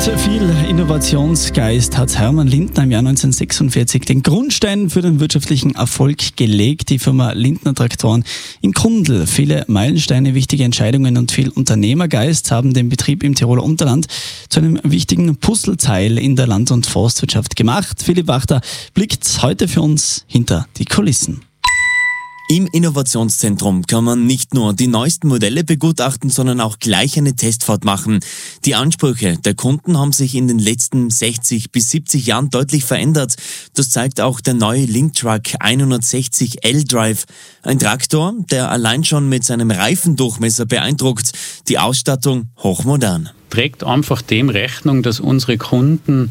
viel Innovationsgeist hat Hermann Lindner im Jahr 1946 den Grundstein für den wirtschaftlichen Erfolg gelegt. Die Firma Lindner Traktoren in Kundl. Viele Meilensteine, wichtige Entscheidungen und viel Unternehmergeist haben den Betrieb im Tiroler Unterland zu einem wichtigen Puzzleteil in der Land- und Forstwirtschaft gemacht. Philipp Wachter blickt heute für uns hinter die Kulissen. Im Innovationszentrum kann man nicht nur die neuesten Modelle begutachten, sondern auch gleich eine Testfahrt machen. Die Ansprüche der Kunden haben sich in den letzten 60 bis 70 Jahren deutlich verändert. Das zeigt auch der neue Linktruck 160 L-Drive. Ein Traktor, der allein schon mit seinem Reifendurchmesser beeindruckt. Die Ausstattung hochmodern. Trägt einfach dem Rechnung, dass unsere Kunden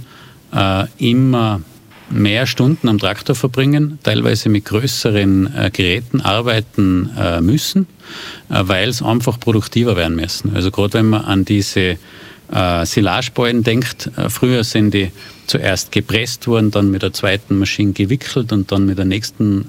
immer mehr Stunden am Traktor verbringen, teilweise mit größeren Geräten arbeiten müssen, weil es einfach produktiver werden müssen. Also gerade wenn man an diese Silageballen denkt, früher sind die zuerst gepresst worden, dann mit der zweiten Maschine gewickelt und dann mit der nächsten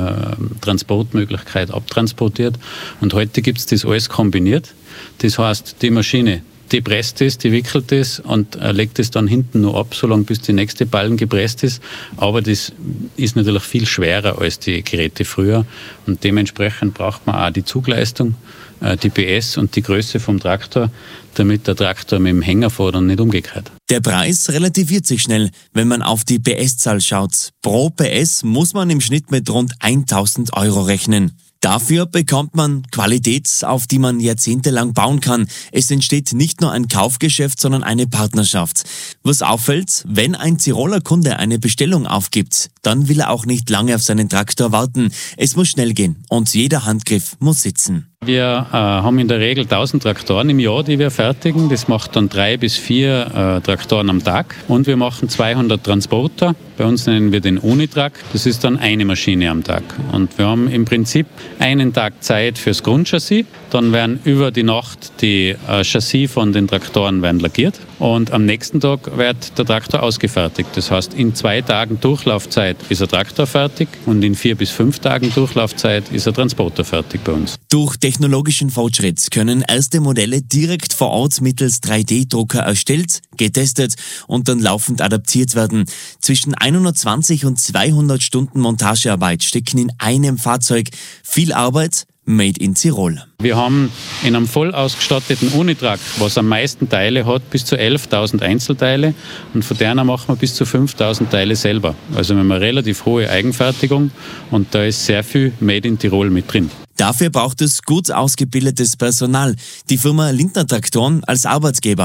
Transportmöglichkeit abtransportiert. Und heute gibt es das alles kombiniert. Das heißt, die Maschine, die presst es, die wickelt es und legt es dann hinten nur ab, solange bis die nächste Ballen gepresst ist. Aber das ist natürlich viel schwerer als die Geräte früher und dementsprechend braucht man auch die Zugleistung, die PS und die Größe vom Traktor, damit der Traktor mit dem Hänger fährt und nicht umgekehrt. Der Preis relativiert sich schnell, wenn man auf die PS-Zahl schaut. Pro PS muss man im Schnitt mit rund 1.000 € rechnen. Dafür bekommt man Qualität, auf die man jahrzehntelang bauen kann. Es entsteht nicht nur ein Kaufgeschäft, sondern eine Partnerschaft. Was auffällt, wenn ein Tiroler Kunde eine Bestellung aufgibt, dann will er auch nicht lange auf seinen Traktor warten. Es muss schnell gehen und jeder Handgriff muss sitzen. Wir haben in der Regel 1000 Traktoren im Jahr, die wir fertigen. Das macht dann 3 bis 4 Traktoren am Tag. Und wir machen 200 Transporter. Bei uns nennen wir den Unitrack. Das ist dann eine Maschine am Tag. Und wir haben im Prinzip einen Tag Zeit fürs Grundchassis. Dann werden über die Nacht die Chassis von den Traktoren werden lackiert. Und am nächsten Tag wird der Traktor ausgefertigt. Das heißt, in 2 Tagen Durchlaufzeit ist der Traktor fertig und in 4 bis 5 Tagen Durchlaufzeit ist der Transporter fertig bei uns. Durch technologischen Fortschritt können erste Modelle direkt vor Ort mittels 3D-Drucker erstellt, getestet und dann laufend adaptiert werden. Zwischen 120 und 200 Stunden Montagearbeit stecken in einem Fahrzeug. Viel Arbeit, made in Tirol. Wir haben in einem voll ausgestatteten Unitrack, was am meisten Teile hat, bis zu 11.000 Einzelteile und von denen machen wir bis zu 5.000 Teile selber. Also wir haben eine relativ hohe Eigenfertigung und da ist sehr viel made in Tirol mit drin. Dafür braucht es gut ausgebildetes Personal. Die Firma Lindner Traktoren als Arbeitgeber